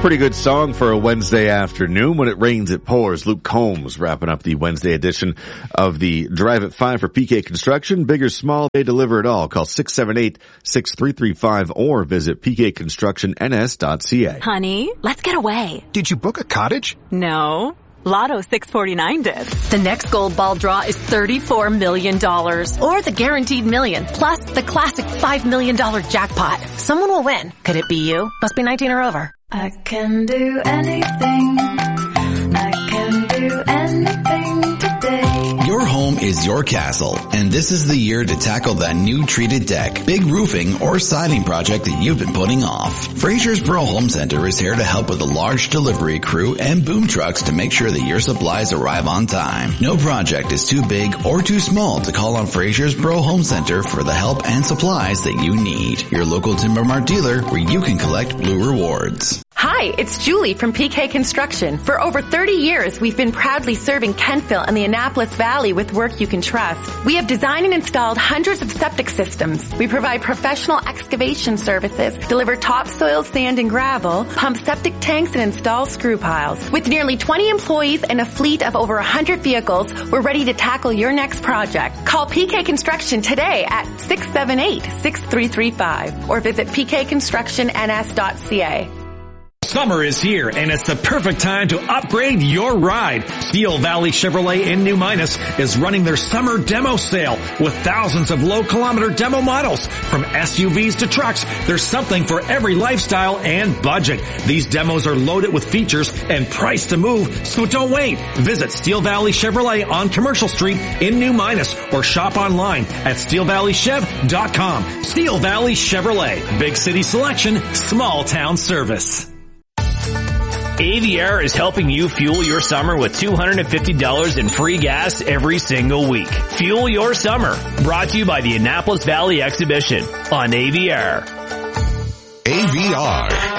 Pretty good song for a Wednesday afternoon. When it rains, it pours. Luke Combs wrapping up the Wednesday edition of the Drive at 5 for PK Construction. Big or small, they deliver it all. Call 678-6335 or visit pkconstructionns.ca. Honey, let's get away. Did you book a cottage? No. Lotto 649 did. The next gold ball draw is $34 million. Or the guaranteed million, plus the classic $5 million jackpot. Someone will win. Could it be you? Must be 19 or over. I can do anything. I can do anything today. Your home is your castle, and this is the year to tackle that new treated deck, big roofing, or siding project that you've been putting off. Fraser's Borough Home Center is here to help with a large delivery crew and boom trucks to make sure that your supplies arrive on time. No project is too big or too small to call on Fraser's Borough Home Center for the help and supplies that you need. Your local Timber Mart dealer where you can collect Blue Rewards. Hi, it's Julie from PK Construction. For over 30 years, we've been proudly serving Kentville and the Annapolis Valley with work you can trust. We have designed and installed hundreds of septic systems. We provide professional excavation services, deliver topsoil, sand, and gravel, pump septic tanks, and install screw piles. With nearly 20 employees and a fleet of over 100 vehicles, we're ready to tackle your next project. Call PK Construction today at 678-6335 or visit pkconstructionns.ca. Summer is here, and it's the perfect time to upgrade your ride. Steel Valley Chevrolet in New Minas is running their summer demo sale with thousands of low-kilometer demo models. From SUVs to trucks, there's something for every lifestyle and budget. These demos are loaded with features and priced to move, so don't wait. Visit Steel Valley Chevrolet on Commercial Street in New Minas or shop online at steelvalleychev.com. Steel Valley Chevrolet. Big city selection, small town service. AVR is helping you fuel your summer with $250 in free gas every single week. Fuel your summer. Brought to you by the Annapolis Valley Exhibition on AVR. AVR.